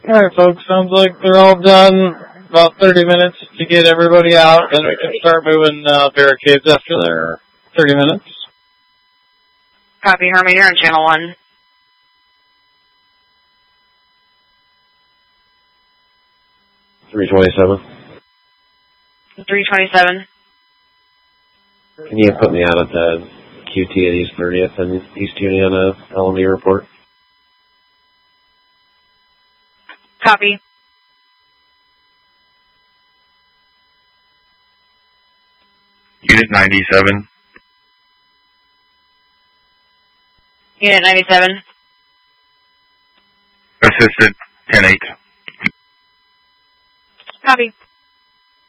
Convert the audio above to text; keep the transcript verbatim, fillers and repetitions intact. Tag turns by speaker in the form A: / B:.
A: Alright, folks, sounds like they're all done. About thirty minutes to get everybody out, then we can start moving uh, barricades after their thirty minutes.
B: Copy, Herman, you're on channel one.
C: three twenty-seven.
B: three twenty-seven.
C: Can you put me out at the Q T at East thirtieth and East Union uh, L M E report?
B: Copy.
D: Unit ninety-seven.
B: Unit ninety-seven.
D: Assistant ten eight.
B: Copy.